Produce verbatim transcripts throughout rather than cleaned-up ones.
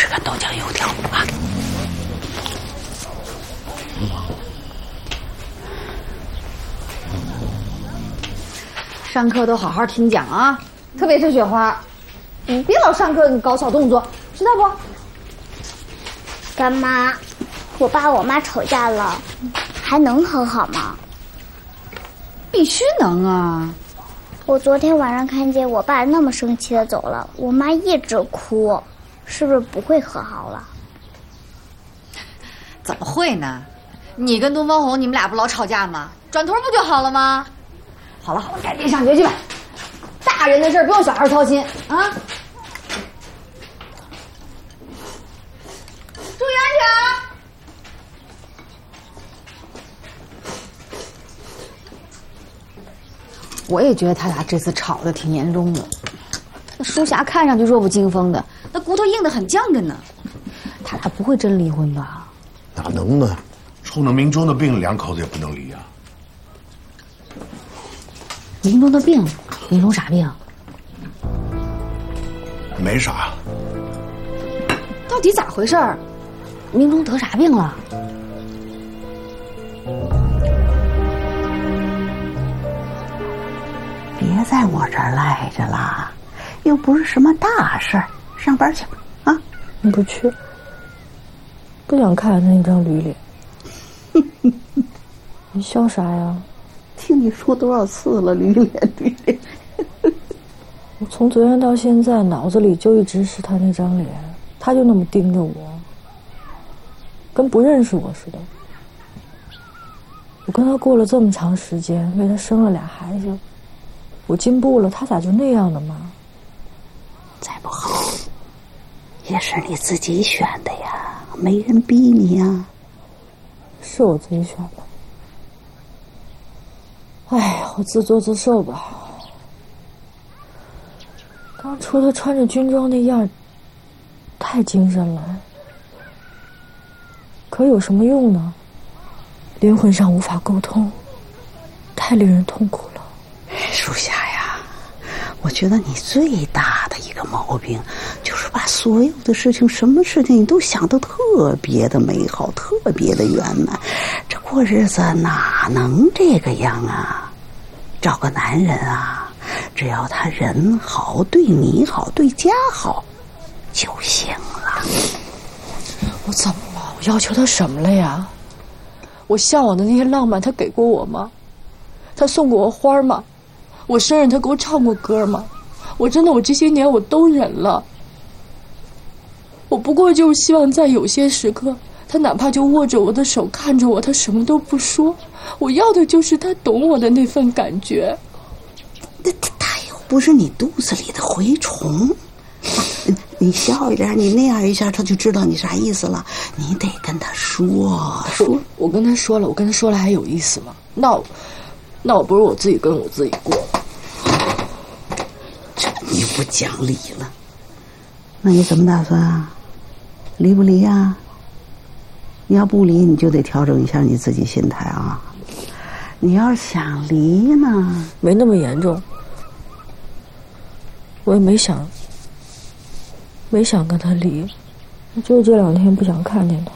吃个豆浆油条啊。 上课都好好听讲啊，特别是雪花，你别老上课搞小动作，知道不？ 干妈，我爸我妈吵架了，还能和好吗？ 必须能啊！ 我昨天晚上看见我爸那么生气的走了，我妈一直哭，是不是不会和好了？ 怎么会呢？你跟东方红，你们俩不老吵架吗？转头不就好了吗？好了好了，赶紧上学去吧。大人的事不用小孩操心啊！注意安全啊！我也觉得他俩这次吵得挺严重的。那舒霞看上去弱不禁风的，那骨头硬得很犟着呢。他俩不会真离婚吧？ 哪能呢？冲着明忠的病，两口子也不能离啊。 明忠的病，明忠啥病？ 没啥。 到底咋回事儿？明忠得啥病了？ 别在我这儿赖着了，又不是什么大事儿，上班去啊！ 你不去，不想看那张驴脸。你笑啥呀？ 听你说多少次了，驴脸驴脸。 我从昨天到现在，脑子里就一直是他那张脸，他就那么盯着我，跟不认识我似的。我跟他过了这么长时间，为他生了俩孩子，我进步了，他咋就那样的嘛？ 再不好，也是你自己选的呀，没人逼你呀。 是我自己选的。哎呀，我自作自受吧。当初他穿着军装那样，太精神了。可有什么用呢？灵魂上无法沟通，太令人痛苦了。 属下呀，我觉得你最大的一个毛病，就是把所有的事情，什么事情你都想得特别的美好，特别的圆满。这过日子哪能这个样啊？找个男人啊，只要他人好，对你好，对家好就行了。 我怎么了？我要求他什么了呀？我向往的那些浪漫他给过我吗？他送过我花吗？我生日他给我唱过歌吗？我真的我这些年我都忍了。我不过就是希望在有些时刻，他哪怕就握着我的手看着我，他什么都不说，我要的就是他懂我的那份感觉。 那他他又不是你肚子里的蛔虫，你笑一点，你那样一下他就知道你啥意思了。你得跟他说说。 我, 我跟他说了，我跟他说了还有意思吗？那我那我不如我自己跟我自己过。 这你不讲理了。那你怎么打算啊？离不离啊？你要不离，你就得调整一下你自己心态啊。你要是想离呢， 没那么严重，我也没想没想跟他离，就这两天不想看见他。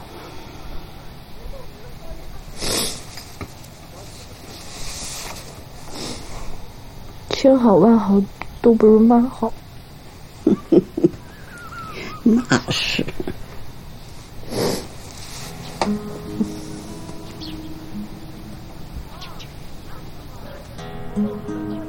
千好万好都不如妈好。 那是。 嗯